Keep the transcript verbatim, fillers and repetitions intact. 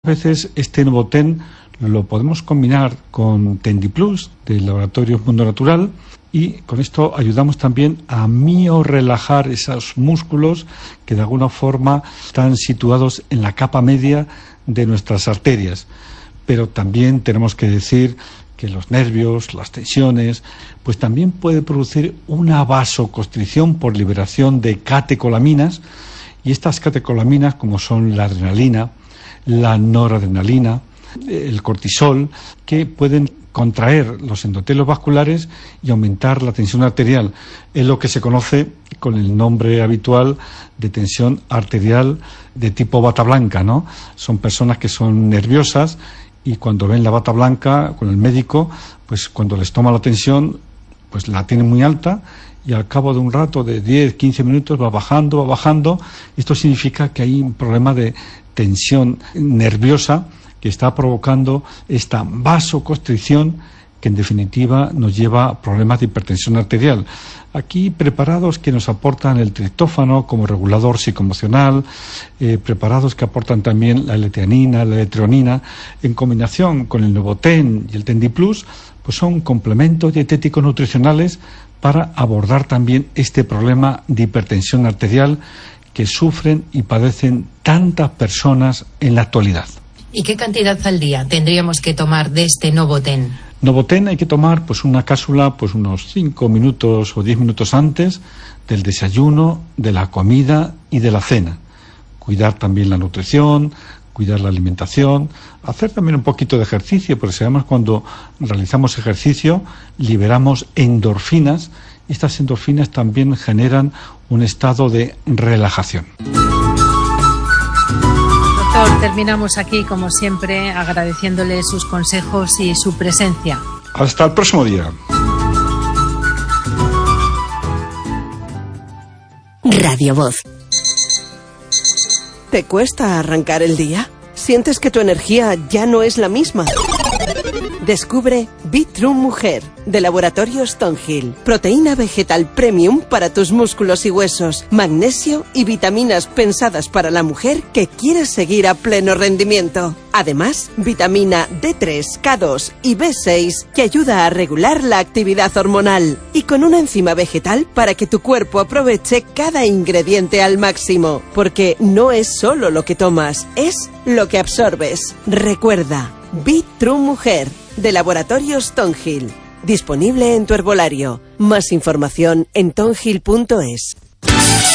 A veces este Novoten lo podemos combinar con Tendiplus del laboratorio Mundo Natural y con esto ayudamos también a miorrelajar esos músculos que de alguna forma están situados en la capa media de nuestras arterias. Pero también tenemos que decir que los nervios, las tensiones, pues también puede producir una vasoconstricción por liberación de catecolaminas, y estas catecolaminas, como son la adrenalina, la noradrenalina, el cortisol, que pueden contraer los endotelios vasculares y aumentar la tensión arterial. Es lo que se conoce con el nombre habitual de tensión arterial de tipo bata blanca, ¿no? Son personas que son nerviosas y cuando ven la bata blanca con el médico, pues cuando les toma la tensión, pues la tienen muy alta y al cabo de un rato, de diez, quince minutos, va bajando, va bajando. Esto significa que hay un problema de tensión nerviosa que está provocando esta vasoconstricción que en definitiva nos lleva a problemas de hipertensión arterial. Aquí preparados que nos aportan el triptófano como regulador psicoemocional, eh, preparados que aportan también la L-teanina, la L-treonina, en combinación con el Novoten y el Tendiplus, pues son complementos dietéticos nutricionales para abordar también este problema de hipertensión arterial que sufren y padecen tantas personas en la actualidad. ¿Y qué cantidad al día tendríamos que tomar de este Novoten? Novoten hay que tomar pues una cápsula pues unos cinco minutos o diez minutos antes del desayuno, de la comida y de la cena. Cuidar también la nutrición, cuidar la alimentación, hacer también un poquito de ejercicio, porque sabemos cuando realizamos ejercicio liberamos endorfinas y estas endorfinas también generan un estado de relajación. Doctor, terminamos aquí, como siempre, agradeciéndole sus consejos y su presencia. Hasta el próximo día. Radio Voz. ¿Te cuesta arrancar el día? ¿Sientes que tu energía ya no es la misma? Descubre Be-True Mujer, de Laboratorio Stonehill. Proteína vegetal premium para tus músculos y huesos, magnesio y vitaminas pensadas para la mujer que quiere seguir a pleno rendimiento. Además, vitamina D tres, K dos y B seis que ayuda a regular la actividad hormonal. Y con una enzima vegetal para que tu cuerpo aproveche cada ingrediente al máximo. Porque no es solo lo que tomas, es lo que absorbes. Recuerda, Be-True Mujer, de Laboratorio Stonehill. Disponible en tu herbolario. Más información en tonhill punto es.